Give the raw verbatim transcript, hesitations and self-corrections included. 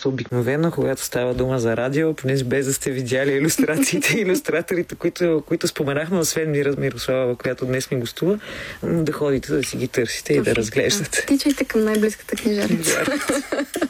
просто обикновено, когато става дума за радио, понеже без да сте видяли илюстрациите и илюстраторите, които, които споменахме, освен Мира Мирослава, която днес ми гостува, да ходите да си ги търсите и да разглеждате. Тичайте към най-близката книжарница.